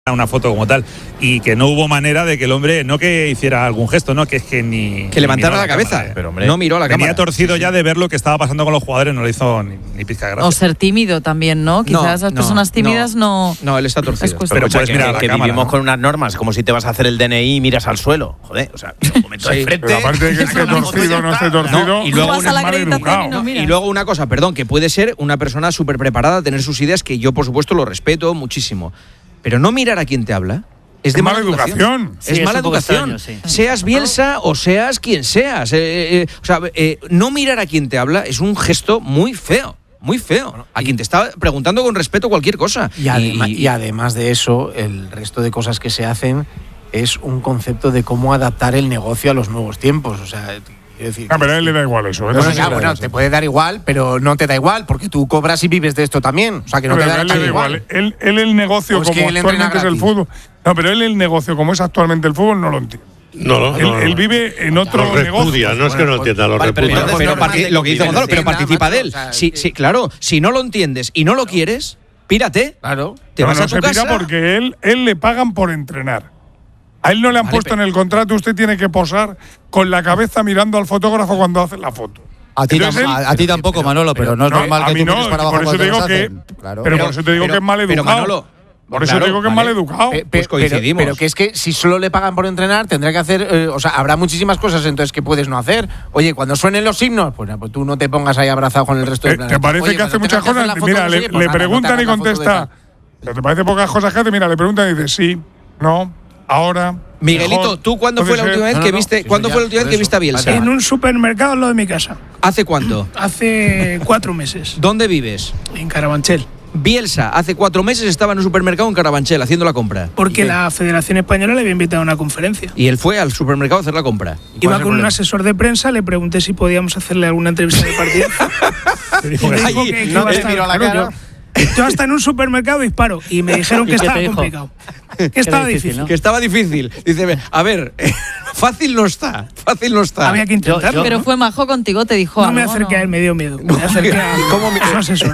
una foto como tal, y que no hubo manera de que el hombre, no que hiciera algún gesto, no, que es que ni levantara la cabeza, cámara, pero hombre, no miró la cámara. Venía torcido ya de ver lo que estaba pasando con los jugadores, no le hizo ni pizca de gracia. O ser tímido también, ¿no? Quizás las personas tímidas no. No, él está torcido. Pero puedes mirar que vivimos con unas normas, como si te vas a hacer el DNI y miras al suelo. Joder, o sea, un momento de frente. Pero aparte de que esté torcido, no esté torcido, y luego y luego una cosa, perdón, que puede ser una persona súper preparada, tener sus ideas, que yo por supuesto lo respeto muchísimo, pero no mirar a quien te habla. Es de mala educación. Sí, es mala educación. Extraño, sí. Seas Bielsa o seas quien seas. No mirar a quien te habla es un gesto muy feo. Muy feo. A quien te está preguntando con respeto cualquier cosa. Y además de eso, el resto de cosas que se hacen es un concepto de cómo adaptar el negocio a los nuevos tiempos. O sea, decir, pero a él le da igual eso. Bueno, te puede dar igual, pero no te da igual, porque tú cobras y vives de esto también. O sea, que no te da igual. Él el negocio pues como actualmente es el fútbol. No, pero él el negocio como es actualmente el fútbol no lo entiende. Él vive en otro negocio. No es que no entienda, lo repudia. Pero lo que dice Gonzalo, pero participa de él. Sí, claro, si no lo entiendes y no lo quieres, pírate. Claro. Te vas a tu casa. Porque él le pagan por entrenar. A él no le han puesto en el contrato, usted tiene que posar con la cabeza mirando al fotógrafo cuando hace la foto. A ti tampoco, Manolo, pero no es normal que tú mires para abajo cuando los hacen. Pero por eso te digo que es mal educado. Por eso te digo que es mal educado. Pues coincidimos. Pero que es que si solo le pagan por entrenar, tendrá que hacer. Habrá muchísimas cosas entonces que puedes no hacer. Oye, cuando suenen los himnos, pues tú no te pongas ahí abrazado con el resto del planeta. ¿Te parece que hace muchas cosas? Mira, le preguntan y contesta. ¿Te parece pocas cosas que hace? Mira, le preguntan y dice sí, no, ahora. Miguelito, mejor, ¿tú cuándo fue la última vez que viste? ¿Cuándo fue la última vez que viste a Bielsa? En un supermercado al lado de mi casa. ¿Hace cuánto? Hace 4 meses. ¿Dónde vives? En Carabanchel. Bielsa hace 4 meses estaba en un supermercado en Carabanchel haciendo la compra. Porque la Federación Española le había invitado a una conferencia. Y él fue al supermercado a hacer la compra. Iba con un asesor de prensa, le pregunté si podíamos hacerle alguna entrevista de partido. Yo hasta en un supermercado disparo y me dijeron que estaba complicado. Que estaba difícil. ¿No? Que estaba difícil. Dice, a ver, fácil no está. Había que intentarlo. Pero fue majo contigo, te dijo no me acerqué a él, me dio miedo. Me acerqué a su asesor.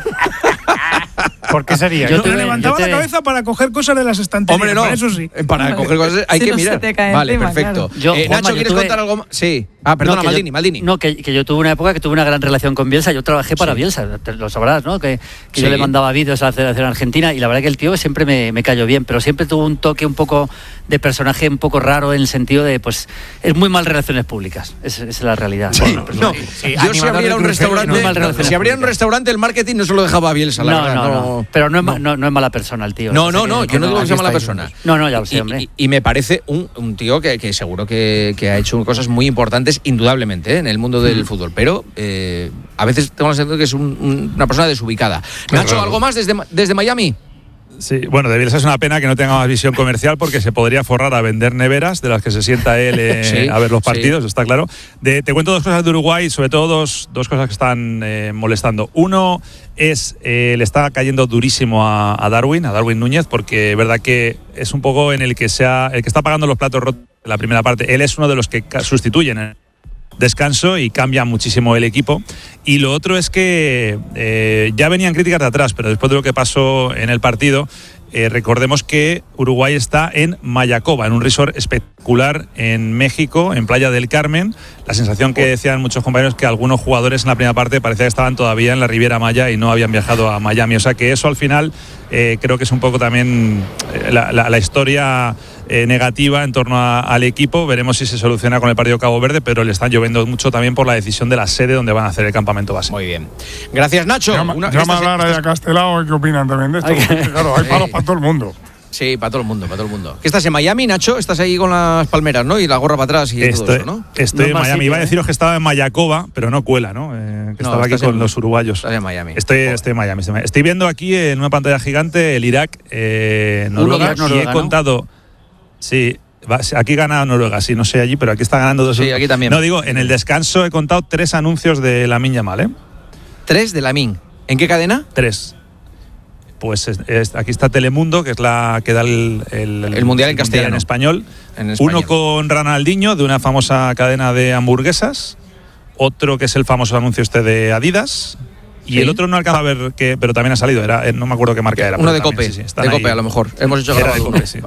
¿Por qué sería? Yo levantaba la cabeza para coger cosas de las estanterías. Hombre, no. Eso sí. Para coger cosas hay que mirar. Vale, encima, perfecto. Claro. Nacho, ¿quieres contar algo más? Sí. Perdona, Maldini. No, que yo tuve una época que tuve una gran relación con Bielsa. Yo trabajé para Bielsa, lo sabrás, ¿no? Que yo le mandaba vídeos a la Federación Argentina y la verdad que el tío siempre me cayó bien, pero siempre tuvo un toque un poco de personaje un poco raro en el sentido de, pues, es muy mal relaciones públicas. Esa es la realidad. Sí, yo si abriera un restaurante, el marketing no se lo dejaba a Bielsa, la verdad. No. Pero no es mala persona el tío. No, yo no digo que sea mala persona. No, ya lo sé, hombre. Y me parece un tío que seguro que ha hecho cosas muy importantes, indudablemente, en el mundo del fútbol. Pero a veces tengo la sensación que es una persona desubicada. Nacho, ¿algo más desde Miami? Sí, bueno, de Bielsa es una pena que no tenga más visión comercial porque se podría forrar a vender neveras de las que se sienta él a ver los partidos, está claro. Te cuento 2 cosas de Uruguay, sobre todo dos cosas que están molestando. Uno es, le está cayendo durísimo a Darwin Núñez, porque es verdad que es un poco en el que está pagando los platos rotos en la primera parte. Él es uno de los que sustituyen en descanso y cambia muchísimo el equipo. Y lo otro es que ya venían críticas de atrás, pero después de lo que pasó en el partido, recordemos que Uruguay está en Mayacoba, en un resort espectacular en México, en Playa del Carmen. La sensación que decían muchos compañeros es que algunos jugadores en la primera parte parecía que estaban todavía en la Riviera Maya y no habían viajado a Miami. O sea que eso al final creo que es un poco también la historia negativa en torno al equipo. Veremos si se soluciona con el partido Cabo Verde, pero le están lloviendo mucho también por la decisión de la sede donde van a hacer el campamento base. Muy bien. Gracias, Nacho. Llama a Lara y a Castelao, ¿qué opinan también de esto? Claro, hay palos para todo el mundo. Sí, para todo el mundo. ¿Qué estás en Miami, Nacho? Estás ahí con las palmeras, ¿no? Y la gorra para atrás y todo eso, ¿no? Estoy en Miami. Iba a deciros que estaba en Mayacoba, pero no cuela, ¿no? Que estaba aquí con los uruguayos. Estás en Miami. Estoy en Miami. Estoy viendo aquí en una pantalla gigante el Irak, Noruega, y he contado... Sí, aquí gana Noruega, sí, no sé allí, pero aquí está ganando 2. Sí, aquí también. No, digo, en el descanso he contado 3 anuncios de Lamine Yamal, ¿eh? 3 de Lamine. ¿En qué cadena? 3. Pues aquí está Telemundo, que es la que da el Mundial en castellano. En español. Uno con Ronaldinho, de una famosa cadena de hamburguesas. Otro que es el famoso anuncio de Adidas. Y el otro no alcanza a ver qué, pero también ha salido. No me acuerdo qué marca era. Uno de Cope. Sí, de Cope, a lo mejor. Hemos hecho era de Cope, sí.